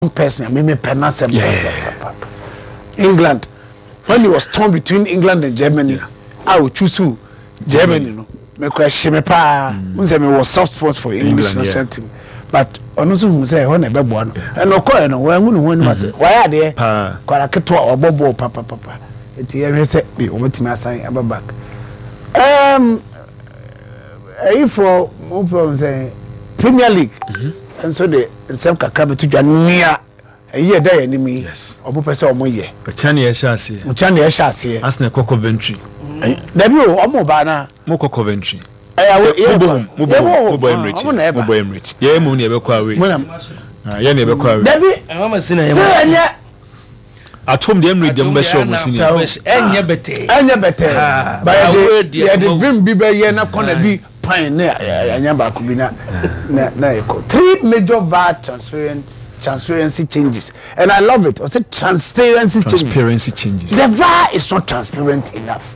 person, maybe Penasem. England, when he was torn between England and Germany, I would choose who? Germany, no. Me question me pa, me was soft spot for English national team. But onusu mu say ho na be bo no. E no ko e no wa ngunu ho ni ma say. Why ade? Kwara keto obobo papa. Eti ye hwe say be obetimi asan aba back. For more from say Premier League. And so the same kaka to Jania a year day enemy. Yes. Obo pese omo ye. Chani e shase. Chani e shase. Arsenal ko Coventry. Dabi o omo ba na. Mo ko Coventry. Mo bo Emirates. Ye mu ne be kwa we. Ye ne be kwa we. Dabi mama sina ye. Atom the Emirates dem be show mo senior. Enye bete. By the vim bi be ye na corner bi pan na anya ba ku bi na 3 major VAR transparency changes, and I love it. I said transparency changes. The VAR is not transparent enough.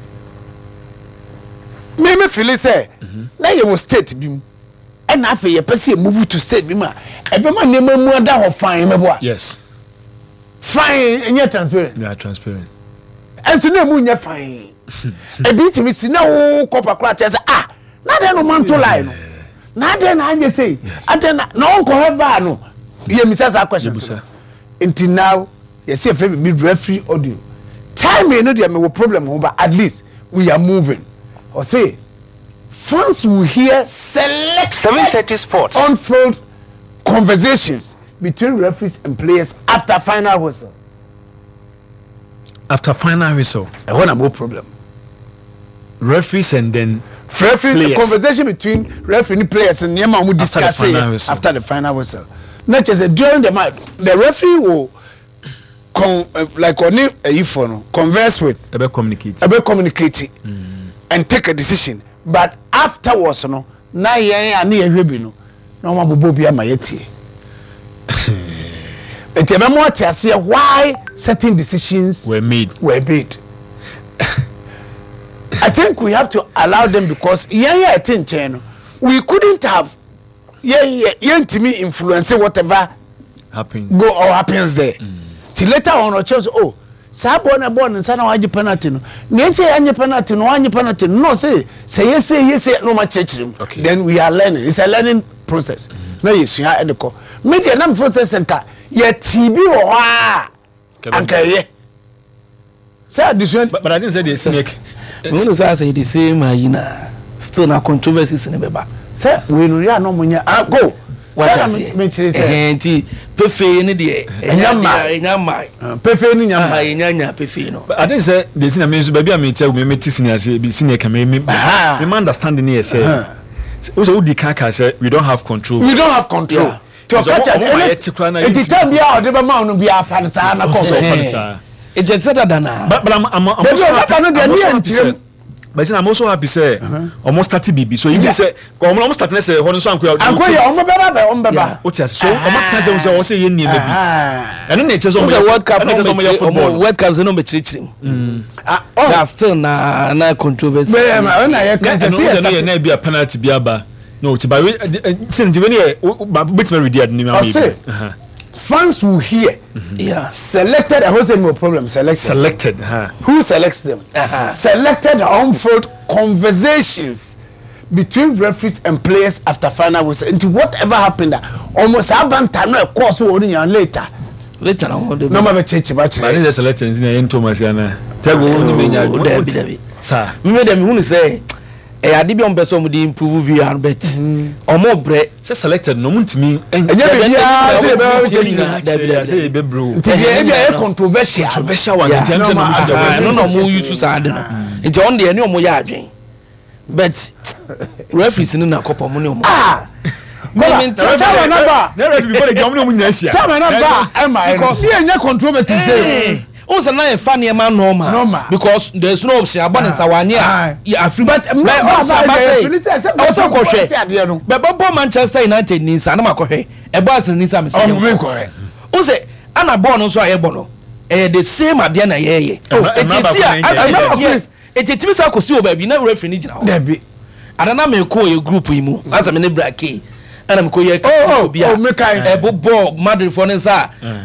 Me feel say na you will state bi and after you person move to state bi ma e be ma nema mu ada ho fine me boa. Yes, fine and yet transparent. Yeah, transparent. And so na mu nya fine e bi timi si na wo kopa kra te say na dey no man to lie no na dey na anya say aden na on ko have no ye misasa questions until now you see a very referee audio time no dey me problem but at least we are moving. Or say fans will hear select 7:30 Sports on-field conversations between referees and players after final whistle. After final whistle, I want a more problem. Referees and then the conversation between referee and players and Yama will discuss after the final whistle. Not just during the match, the referee will like only a converse with, communicate, and take a decision. But afterwards, no, na ye ani ehwebi no, na o mabobo bia mayeti. Enti be mo tiase why certain decisions were made. I think we have to allow them because we couldn't have yentimi influence whatever happens there. Till later on or chose Sabo na born and sana waji penalty no. Nienche anye penalty no anye penalty no say yes no ma church him. Then we are learning. It's a learning process. No yes you are edeko. Media na process nka ye TB o ha. Anka ye. Say addition but I didn't say the snake. No say the same hyena. Still na controversies in beba. Say we no ya no munya go. What I say? Pefe ni de enyama pefe ni nyama enyanya pefe no. But I didn't say the senior means baby I tell me senior say be senior can me understanding here say also the kaka say we don't have control. To catch it time be out the ma no be afa sa na cause it just said that na but I'm but I'm also happy say almost 30 BB. So you say almost start say hono so anko beba so almost say ye nie baby and then say World Cup no be chirichiri that's still na controversy na ye can say na be a penalty bi aba no ti ba say we ne bit me ready adni fans will hear selected a whole no problem selected who selects them selected on-field conversations between referees and players after final whistle into whatever happened almost abanta no course we later no ma be cheche ba chere but the selectors in Thomas yana tego ni menya sir me dem hu say ade bi on person mo dey improve VR bet omo bre say selected no muntimi enye say be bro e controversial one no mo use ade no nti on dey any omo ya adwen but referees ni na kopo mo ni omo because enye controversy say also na e fa niam normal because there is no option abon nsawanye afri but also ko hwe be Manchester United ni nsa na makohwe e boss ni nsa me say o say ana ball no so aye ball no the same ade na ye etimi sa ko si o ba bi na referee ni gina ho debi adana me ko ye group yi mu asa me ne brake ana me ko ye Clasico bia e bo ball Madrid for nsa